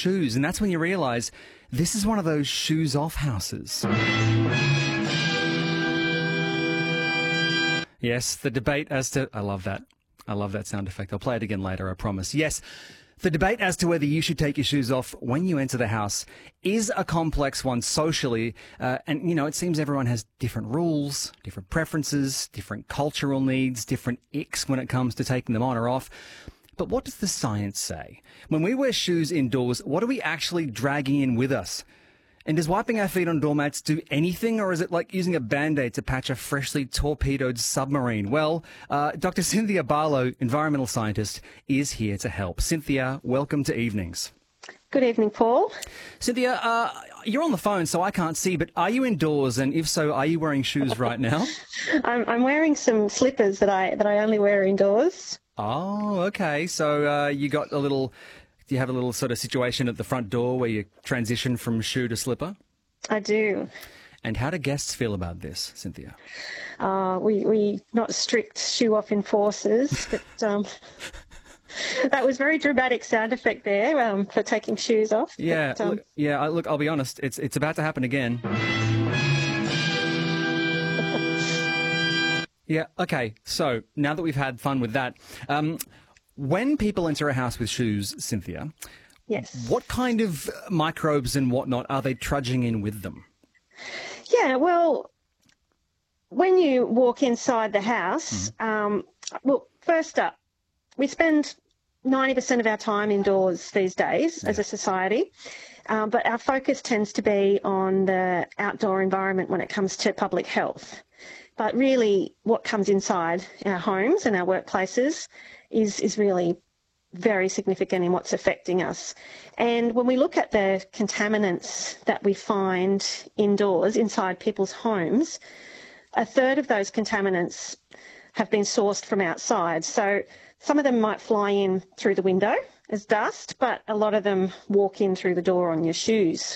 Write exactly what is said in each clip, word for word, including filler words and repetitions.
shoes, and that's when you realise this is one of those shoes-off houses. Yes, the debate as to... I love that. I love that sound effect. I'll play it again later, I promise. Yes, the debate as to whether you should take your shoes off when you enter the house is a complex one socially. Uh, and, you know, it seems everyone has different rules, different preferences, different cultural needs, different icks when it comes to taking them on or off. But what does the science say? When we wear shoes indoors, what are we actually dragging in with us? And does wiping our feet on doormats do anything, or is it like using a Band-Aid to patch a freshly torpedoed submarine? Well, uh, Doctor Cynthia Barlow, environmental scientist, is here to help. Cynthia, welcome to Evenings. Good evening, Paul. Cynthia, uh, you're on the phone, so I can't see, but are you indoors? And if so, are you wearing shoes right now? I'm, I'm wearing some slippers that I that I only wear indoors. Oh, okay. So uh, you got a little... Do you have a little sort of situation at the front door where you transition from shoe to slipper? I do. And how do guests feel about this, Cynthia? Uh, we, we not strict shoe-off enforcers, but um, that was very dramatic sound effect there um, for taking shoes off. Yeah, but, um, look, yeah. Look, I'll be honest. It's it's about to happen again. Yeah. Okay. So now that we've had fun with that. Um, When people enter a house with shoes, Cynthia, yes. what kind of microbes and whatnot are they trudging in with them? Yeah, well, when you walk inside the house, mm-hmm. um, well, first up, we spend ninety percent of our time indoors these days yeah. as a society, um, but our focus tends to be on the outdoor environment when it comes to public health. But really what comes inside our homes and our workplaces is, is really very significant in what's affecting us. And when we look at the contaminants that we find indoors, inside people's homes, a third of those contaminants have been sourced from outside. So some of them might fly in through the window as dust, but a lot of them walk in through the door on your shoes.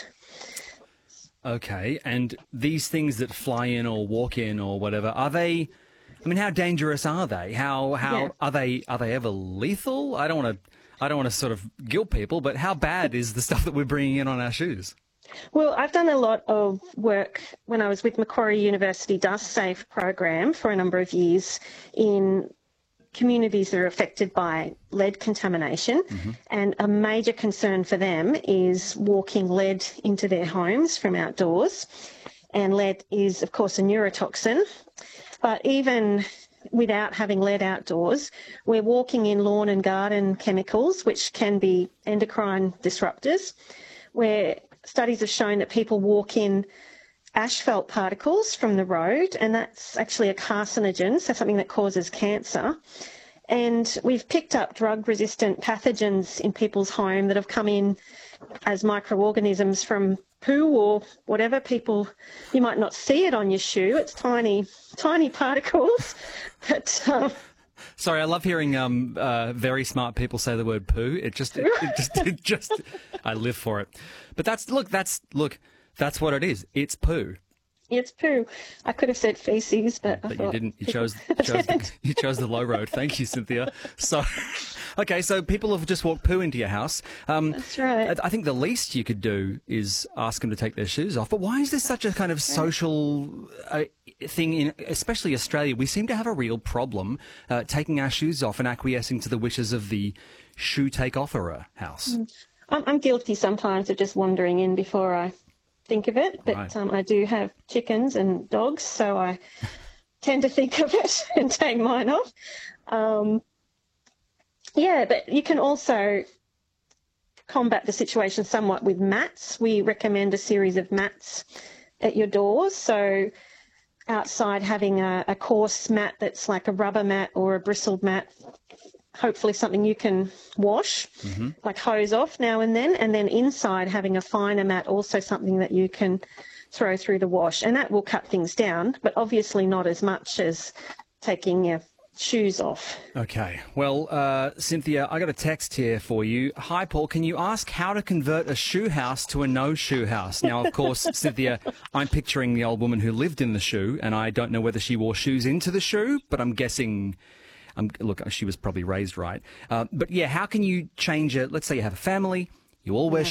Okay, and these things that fly in or walk in or whatever, are they... I mean, how dangerous are they? How how yeah. are they? Are they ever lethal? I don't want to. I don't want to sort of guilt people, but how bad is the stuff that we're bringing in on our shoes? Well, I've done a lot of work when I was with Macquarie University Dust Safe program for a number of years in communities that are affected by lead contamination, mm-hmm. and a major concern for them is walking lead into their homes from outdoors. And lead is, of course, a neurotoxin. But even without having lead outdoors, we're walking in lawn and garden chemicals, which can be endocrine disruptors, where studies have shown that people walk in asphalt particles from the road, and that's actually a carcinogen, so something that causes cancer. And we've picked up drug-resistant pathogens in people's home that have come in as microorganisms from poo or whatever. People, you might not see it on your shoe. It's tiny, tiny particles. But um, sorry, I love hearing um, uh, very smart people say the word poo. It just, it, it just, it just, I live for it. But that's look, that's look, that's what it is. It's poo. It's poo. I could have said feces, but I but thought you didn't. You chose, chose the, you chose the low road. Thank you, Cynthia. So, okay, so people have just walked poo into your house. Um, That's right. I think the least you could do is ask them to take their shoes off. But why is this such a kind of social uh, thing in, especially Australia? We seem to have a real problem uh, taking our shoes off and acquiescing to the wishes of the shoe take-offerer house. I'm, I'm guilty sometimes of just wandering in before I think of it, but right. um, I do have chickens and dogs, so I tend to think of it and take mine off. Um, yeah, but you can also combat the situation somewhat with mats. We recommend a series of mats at your doors. So outside having a, a coarse mat that's like a rubber mat or a bristled mat, hopefully something you can wash, mm-hmm. like hose off now and then, and then inside having a finer mat, also something that you can throw through the wash, and that will cut things down, but obviously not as much as taking your shoes off. Okay. Well, uh, Cynthia, I got a text here for you. Hi, Paul. Can you ask how to convert a shoe house to a no-shoe house? Now, of course, Cynthia, I'm picturing the old woman who lived in the shoe, and I don't know whether she wore shoes into the shoe, but I'm guessing... Um, look, she was probably raised right. Uh, but, yeah, how can you change it? Let's say you have a family, you all wear